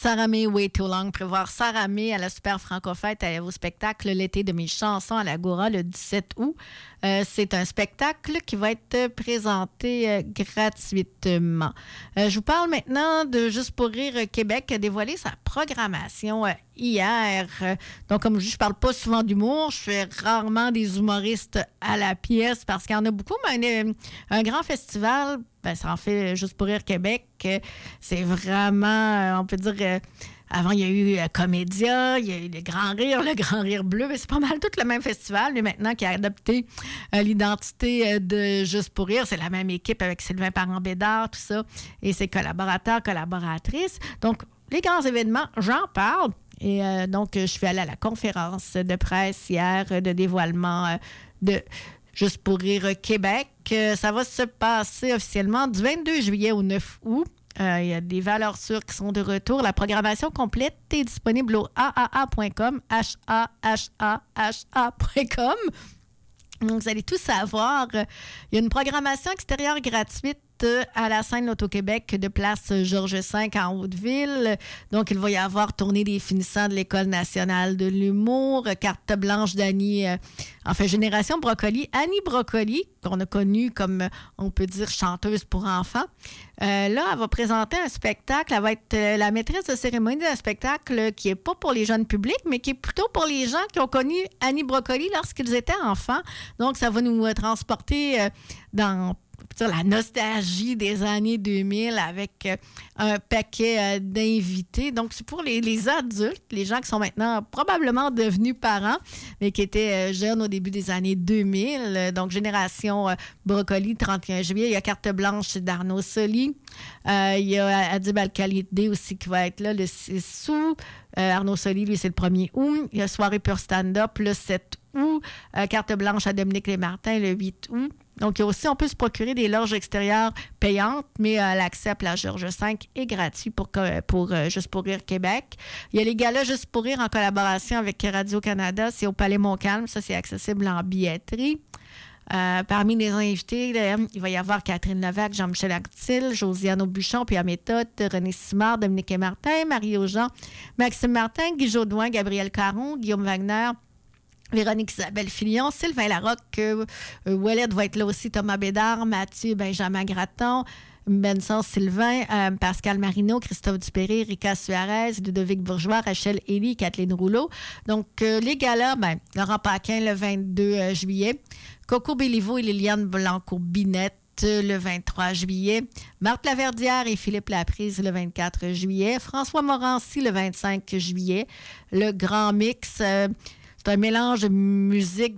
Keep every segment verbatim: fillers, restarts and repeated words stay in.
Sarah May, Way Too Long. Pour voir Sarah May à la Super Franco-Fête au spectacle L'été de mes chansons à l'Agora le dix-sept août. Euh, c'est un spectacle qui va être présenté euh, gratuitement. Euh, je vous parle maintenant de Juste pour rire Québec qui a dévoilé sa programmation euh, hier. Euh, donc, comme je dis, je parle pas souvent d'humour. Je fais rarement des humoristes à la pièce parce qu'il y en a beaucoup, mais un, un grand festival, ben, ça en fait Juste pour rire Québec. Euh, c'est vraiment, on peut dire... Euh, Avant, il y a eu euh, Comédia, il y a eu le Grand Rire, le Grand Rire Bleu. Mais c'est pas mal tout le même festival, mais maintenant qui a adopté euh, l'identité euh, de Juste pour rire. C'est la même équipe avec Sylvain Parent-Bédard, tout ça, et ses collaborateurs, collaboratrices. Donc, les grands événements, j'en parle. Et euh, donc, je suis allée à la conférence de presse hier euh, de dévoilement euh, de Juste pour rire Québec. Euh, ça va se passer officiellement du vingt-deux juillet au neuf août. Euh, il y a des valeurs sûres qui sont de retour. La programmation complète est disponible au a a a point com, H A H A H A point com. Donc, vous allez tout savoir. Il y a une programmation extérieure gratuite à la scène L'Auto-Québec de place Georges cinq en Haute-Ville. Donc, il va y avoir tournée des finissants de l'École nationale de l'humour, carte blanche d'Annie, euh, enfin, Génération Brocoli. Annie Brocoli, qu'on a connue comme, on peut dire, chanteuse pour enfants. Euh, là, elle va présenter un spectacle. Elle va être euh, la maîtresse de cérémonie d'un spectacle qui n'est pas pour les jeunes publics, mais qui est plutôt pour les gens qui ont connu Annie Brocoli lorsqu'ils étaient enfants. Donc, ça va nous euh, transporter euh, dans la nostalgie des années deux mille avec euh, un paquet euh, d'invités. Donc, c'est pour les, les adultes, les gens qui sont maintenant probablement devenus parents, mais qui étaient euh, jeunes au début des années deux mille. Donc, Génération euh, Brocoli, trente et un juillet. Il y a Carte blanche d'Arnaud Soli. Euh, il y a Adib Al-Khalidi aussi qui va être là le six août. Euh, Arnaud Soli, lui, c'est le premier août. Il y a Soirée Pure Stand-Up le sept août. Euh, Carte blanche à Dominique Lesmartin le huit août. Donc, il y a aussi, on peut se procurer des loges extérieures payantes, mais euh, l'accès à Place Georges cinq est gratuit pour, pour euh, Juste pour rire Québec. Il y a les galas Juste pour rire en collaboration avec Radio-Canada. C'est au Palais Montcalm. Ça, c'est accessible en billetterie. Euh, parmi les invités, là, il va y avoir Catherine Levac, Jean-Michel Artil, Josiane Aubuchon, Pierre Méthode, René Simard, Dominique et Martin, Marie Aujean, Maxime Martin, Guy Jodoin, Gabriel Caron, Guillaume Wagner, Véronique Isabelle Filion, Sylvain Larocque, euh, euh, Ouellet va être là aussi, Thomas Bédard, Mathieu Benjamin Gratton, Benson Sylvain, euh, Pascal Marino, Christophe Dupéré, Rika Suarez, Ludovic Bourgeois, Rachel Elie, Kathleen Rouleau. Donc, euh, les galas, ben, Laurent Paquin le vingt-deux euh, juillet, Coco Béliveau et Liliane Blanco-Binette le vingt-trois juillet, Marthe Laverdière et Philippe Laprise le vingt-quatre juillet, François Morancy le vingt-cinq juillet, le Grand Mix... Euh, C'est un mélange de musique,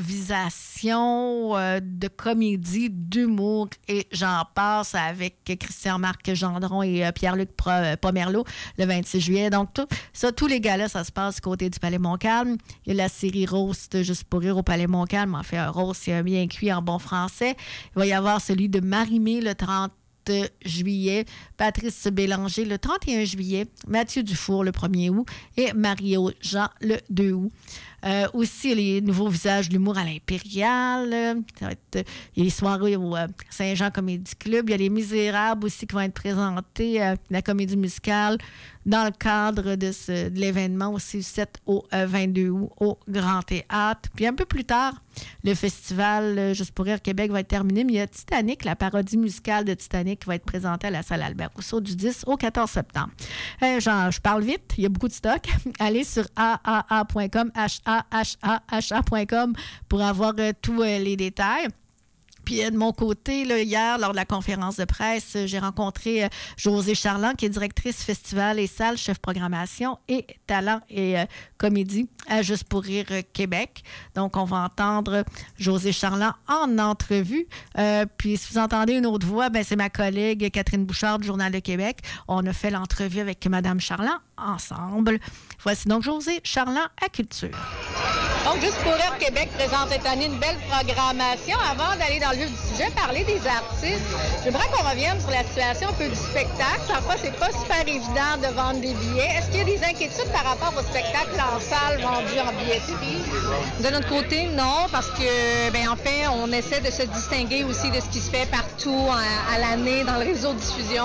d'improvisation, euh, de comédie, d'humour et j'en passe avec Christian-Marc Gendron et euh, Pierre-Luc Pomerleau le vingt-six juillet. Donc, tout, ça, tous les gars-là, ça se passe du côté du Palais Montcalm. Il y a la série Roast Juste pour rire au Palais Montcalm. En fait, un roast, c'est un bien cuit en bon français. Il va y avoir celui de Marie-Mé le trente juillet, Patrice Bélanger le trente et un juillet, Mathieu Dufour le premier août et Mario Jean le deux août. Euh, aussi, les nouveaux visages de l'humour à l'Impérial. Euh, ça va être, euh, il y a les soirées au euh, Saint-Jean Comédie Club. Il y a Les Misérables aussi qui vont être présentés, euh, la comédie musicale, dans le cadre de, ce, de l'événement aussi du sept au euh, vingt-deux août au Grand Théâtre. Puis un peu plus tard, le festival euh, Juste pour rire Québec va être terminé, mais il y a Titanic, la parodie musicale de Titanic qui va être présentée à la salle Albert Rousseau du dix au quatorze septembre. Euh, genre, je parle vite, il y a beaucoup de stock. Allez sur a a a point com, H A H A H A point com pour avoir euh, tous euh, les détails. Puis de mon côté, là, hier, lors de la conférence de presse, j'ai rencontré euh, Josée Charland, qui est directrice festival et salle, chef programmation et talent et euh, comédie à Juste pour rire euh, Québec. Donc, on va entendre Josée Charland en entrevue. Euh, puis, si vous entendez une autre voix, ben, c'est ma collègue Catherine Bouchard du Journal de Québec. On a fait l'entrevue avec Mme Charland ensemble. Voici donc Josée Charland à Culture. Donc, Juste pour rire Québec présente cette année une belle programmation. Avant d'aller dans le vif du sujet, parler des artistes, j'aimerais qu'on revienne sur la situation un peu du spectacle. Parfois, c'est pas super évident de vendre des billets. Est-ce qu'il y a des inquiétudes par rapport au spectacle en salle vendu en billetterie? De notre côté, non, parce que, ben en fait, on essaie de se distinguer aussi de ce qui se fait partout à, à l'année dans le réseau de diffusion.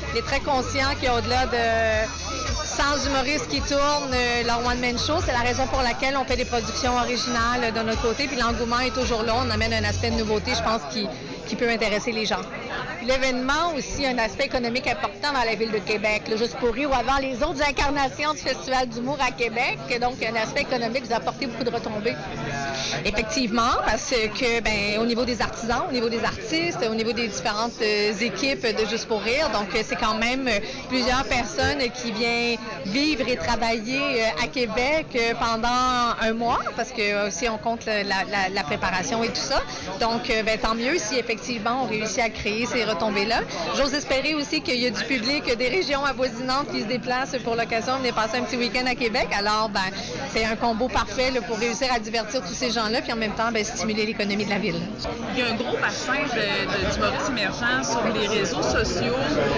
il est très conscient qu'au-delà de cent humoristes qui tournent euh, leur one-man show, c'est la raison pour laquelle on fait des productions originales de notre côté, puis l'engouement est toujours là. On amène un aspect de nouveauté, je pense, qui, qui peut intéresser les gens. L'événement aussi a un aspect économique important dans la ville de Québec. Là, juste pour rire, ou avant les autres incarnations du Festival d'humour à Québec. Donc, un aspect économique, vous apportez beaucoup de retombées. Effectivement, parce que, ben, au niveau des artisans, au niveau des artistes, au niveau des différentes euh, équipes de Juste pour rire, donc c'est quand même euh, plusieurs personnes qui viennent vivre et travailler euh, à Québec euh, pendant un mois, parce que aussi on compte la, la, la préparation et tout ça. Donc, euh, ben, tant mieux si effectivement on réussit à créer ces retombées-là. J'ose espérer aussi qu'il y a du public des régions avoisinantes qui se déplacent pour l'occasion de venir passer un petit week-end à Québec. Alors, ben, c'est un combo parfait là, pour réussir à divertir tous ces gens-là, puis en même temps, ben, stimuler l'économie de la ville. Il y a un gros bassin de, de, d'humoristes émergents sur les réseaux sociaux.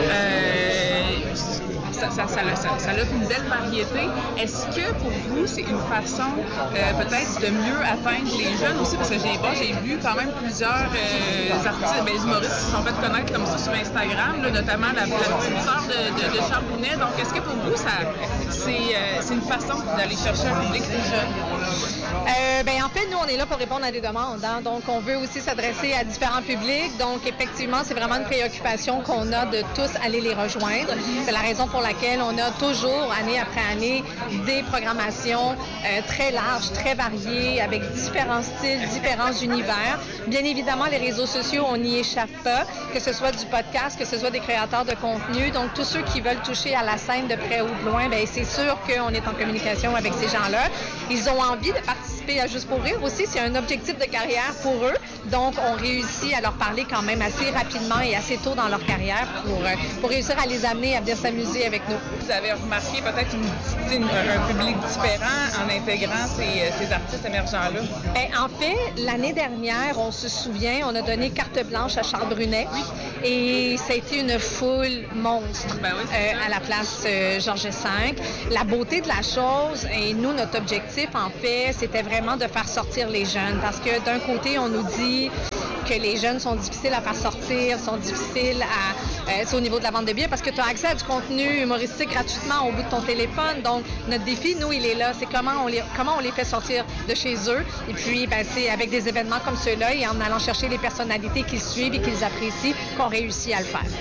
Euh, ça, ça, ça, ça, ça a une belle variété. Est-ce que pour vous, c'est une façon euh, peut-être de mieux atteindre les jeunes aussi? Parce que j'ai, bon, j'ai vu quand même plusieurs euh, artistes, ben, humoristes qui se sont fait connaître comme ça sur Instagram, là, notamment la, la petite sœur de, de, de Charles Brunet. Donc, est-ce que pour vous, ça, c'est, euh, c'est une façon d'aller chercher un public plus jeune? Euh, ben, en fait, nous, on est là pour répondre à des demandes. Hein? Donc, on veut aussi s'adresser à différents publics. Donc, effectivement, c'est vraiment une préoccupation qu'on a de tous aller les rejoindre. C'est la raison pour laquelle on a toujours, année après année, des programmations euh, très larges, très variées, avec différents styles, différents univers. Bien évidemment, les réseaux sociaux, on n'y échappe pas, que ce soit du podcast, que ce soit des créateurs de contenu. Donc, tous ceux qui veulent toucher à la scène de près ou de loin, bien, c'est sûr qu'on est en communication avec ces gens-là. Ils ont envie de participer à Juste pour rire aussi. C'est un objectif de carrière pour eux. Donc, on réussit à leur parler quand même assez rapidement et assez tôt dans leur carrière pour, pour réussir à les amener à venir s'amuser avec nous. Vous avez remarqué peut-être une, une, un public différent en intégrant ces, ces artistes émergents-là? Bien, en fait, l'année dernière, on se souvient, on a donné carte blanche à Charles Brunet et ça a été une foule monstre ben oui, euh, à la place euh, Georges cinq. La beauté de la chose, et nous, notre objectif, en fait, c'était vraiment de faire sortir les jeunes parce que d'un côté, on nous dit que les jeunes sont difficiles à faire sortir, sont difficiles à... Euh, c'est au niveau de la vente de billets parce que tu as accès à du contenu humoristique gratuitement au bout de ton téléphone. Donc, notre défi, nous, il est là. C'est comment on les, comment on les fait sortir de chez eux. Et puis, ben, c'est avec des événements comme ceux-là et en allant chercher les personnalités qu'ils suivent et qu'ils apprécient qu'on réussit à le faire.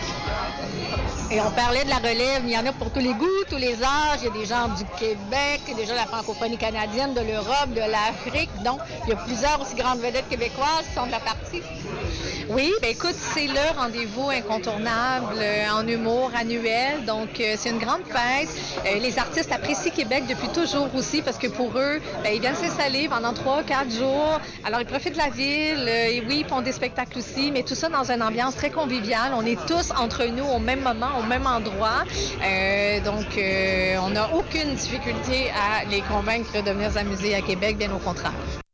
Et on parlait de la relève, il y en a pour tous les goûts, tous les âges. Il y a des gens du Québec, des gens de la francophonie canadienne, de l'Europe, de l'Afrique. Donc, il y a plusieurs aussi grandes vedettes québécoises qui sont de la partie. Oui, bien écoute, c'est le rendez-vous incontournable euh, en humour annuel. Donc, euh, c'est une grande fête. Euh, les artistes apprécient Québec depuis toujours aussi parce que pour eux, bien, ils viennent s'installer pendant trois, quatre jours. Alors, ils profitent de la ville. Euh, et oui, ils font des spectacles aussi, mais tout ça dans une ambiance très conviviale. On est tous entre nous au même moment, au même endroit. Euh, donc, euh, on n'a aucune difficulté à les convaincre de venir s'amuser à Québec, bien au contraire.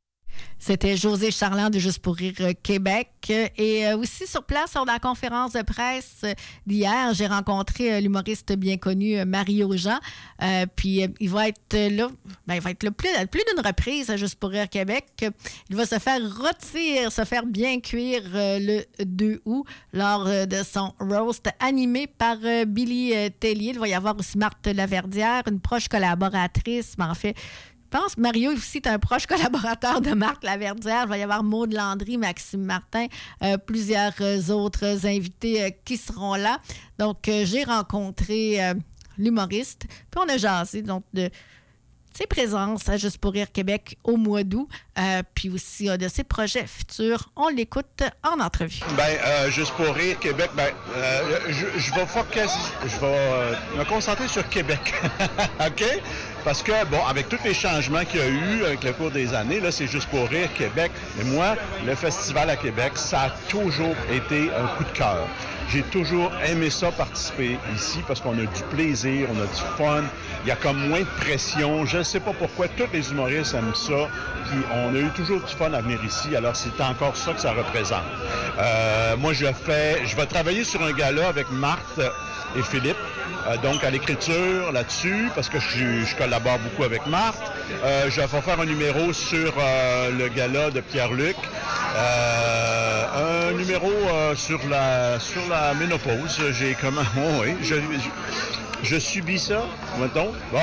C'était Josée Charland de Juste pour rire Québec. Et aussi sur place, lors de la conférence de presse d'hier, j'ai rencontré l'humoriste bien connu Mario Jean. Euh, puis il va être là, ben, il va être là plus, plus d'une reprise à Juste pour rire Québec. Il va se faire rôtir, se faire bien cuire le deux août lors de son roast animé par Billy Tellier. Il va y avoir aussi Marthe Laverdière, une proche collaboratrice, mais en fait, je pense que Mario aussi est un proche collaborateur de Marc Laverdière. Il va y avoir Maude Landry, Maxime Martin, euh, plusieurs euh, autres invités euh, qui seront là. Donc, euh, j'ai rencontré euh, l'humoriste, puis on a jasé donc, de ses présences à Juste pour rire Québec au mois d'août, euh, puis aussi euh, de ses projets futurs. On l'écoute en entrevue. Bien, euh, Juste pour rire Québec, bien, euh, je, je vais focus, je vais euh, me concentrer sur Québec. OK? Parce que, bon, avec tous les changements qu'il y a eu avec le cours des années, là, c'est Juste pour rire Québec. Et moi, le festival à Québec, ça a toujours été un coup de cœur. J'ai toujours aimé ça, participer ici, parce qu'on a du plaisir, on a du fun, il y a comme moins de pression. Je ne sais pas pourquoi, tous les humoristes aiment ça, puis on a eu toujours du fun à venir ici, alors c'est encore ça que ça représente. Euh, moi, je fais, je vais travailler sur un gala avec Marthe et Philippe, euh, donc à l'écriture là-dessus, parce que je, je collabore beaucoup avec Marthe. Euh, je vais faire un numéro sur euh, le gala de Pierre-Luc. Euh, un numéro euh, sur la sur la ménopause. J'ai comment... Oh, oui, je, je, je subis ça, mettons. Bon.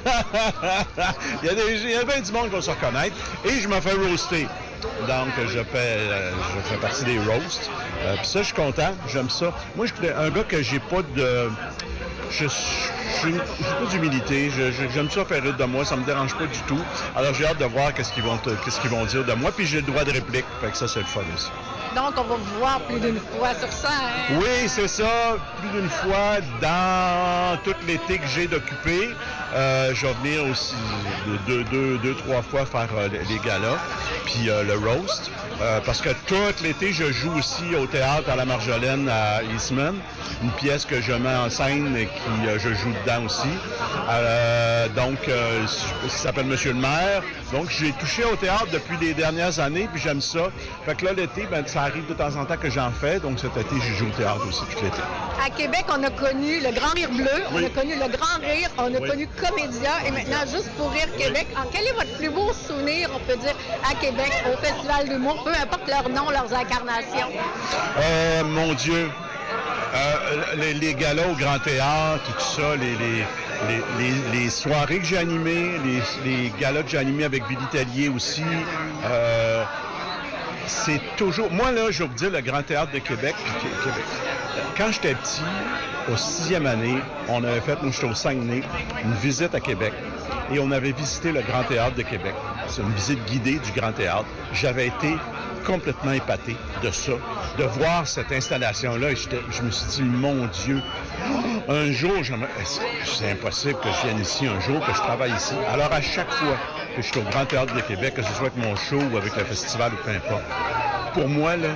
il y a des, il y a bien du monde qui va se reconnaître. Et je me fais roaster. Donc, je fais, je fais partie des roasts. Euh, Puis ça, je suis content. J'aime ça. Moi, je suis un gars que j'ai pas de... Je n'ai pas d'humilité. Je, je, j'aime ça faire rire de moi. Ça me dérange pas du tout. Alors, j'ai hâte de voir qu'est-ce qu'ils vont, qu'est-ce qu'ils vont dire de moi. Puis j'ai le droit de réplique. Fait que ça, c'est le fun aussi. Donc, on va vous voir plus d'une fois sur ça. Hein? Oui, c'est ça. Plus d'une fois dans tout l'été que j'ai d'occuper. Euh, je vais venir aussi deux, deux, deux, trois fois faire euh, les galas, puis euh, le roast. Euh, parce que tout l'été, je joue aussi au théâtre à la Marjolaine à Eastman, une pièce que je mets en scène et qui euh, je joue dedans aussi. Euh, donc, euh, qui s'appelle Monsieur le maire. Donc, j'ai touché au théâtre depuis les dernières années, puis j'aime ça. Fait que là, l'été, ben, ça arrive de temps en temps que j'en fais. Donc, cet été, j'ai joué au théâtre aussi tout l'été. À Québec, on a connu le Grand Rire Bleu, oui. on a connu le Grand Rire, on a oui. connu Comédia, et maintenant, Juste pour Rire Québec. Oui. Quel est votre plus beau souvenir, on peut dire, à Québec, au Festival d'humour, peu importe leur nom, leurs incarnations? Euh, mon Dieu! Euh, les, les galas au Grand Théâtre, tout ça, les, les, les, les, les soirées que j'ai animées, les, les galas que j'ai animés avec Billy Tellier aussi. Euh, c'est toujours... Moi, là, je vais vous dire, le Grand Théâtre de Québec, puis Québec. Quand j'étais petit, au sixième année, on avait fait, moi j'étais au Saguenay, une visite à Québec. Et on avait visité le Grand Théâtre de Québec. C'est une visite guidée du Grand Théâtre. J'avais été complètement épaté de ça, de voir cette installation-là. Et je me suis dit, mon Dieu, un jour, c'est impossible que je vienne ici un jour, que je travaille ici. Alors, à chaque fois que je suis au Grand Théâtre de Québec, que ce soit avec mon show ou avec le festival ou peu importe, pour moi, là,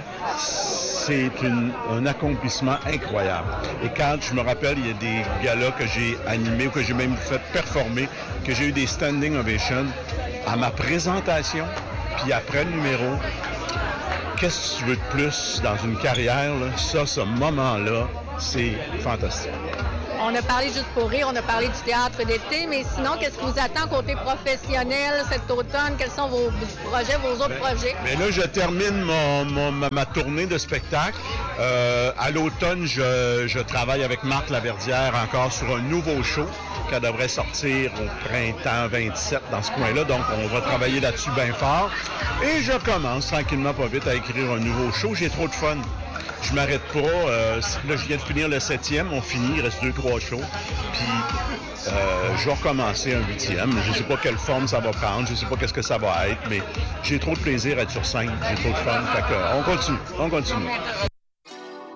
c'est une, un accomplissement incroyable. Et quand je me rappelle, il y a des galas que j'ai animés ou que j'ai même fait performer, que j'ai eu des standing ovations à ma présentation, puis après le numéro, qu'est-ce que tu veux de plus dans une carrière, là? Ça, ce moment-là, c'est fantastique. On a parlé Juste pour Rire, on a parlé du théâtre d'été, mais sinon, qu'est-ce qui vous attend côté professionnel cet automne? Quels sont vos projets, vos autres ben, projets? Bien là, je termine mon, mon, ma, ma tournée de spectacle. Euh, à l'automne, je, je travaille avec Marthe Laverdière encore sur un nouveau show qui devrait sortir au printemps vingt-sept dans ce coin-là. Donc, on va travailler là-dessus bien fort. Et je commence tranquillement, pas vite, à écrire un nouveau show. J'ai trop de fun. Je m'arrête pas. Euh, là, je viens de finir le septième. On finit. Il reste deux, trois shows. Puis, euh, je vais recommencer un huitième. Je ne sais pas quelle forme ça va prendre. Je ne sais pas qu'est-ce que ça va être. Mais j'ai trop de plaisir à être sur scène. J'ai trop de fun. Fait que, on continue. On continue.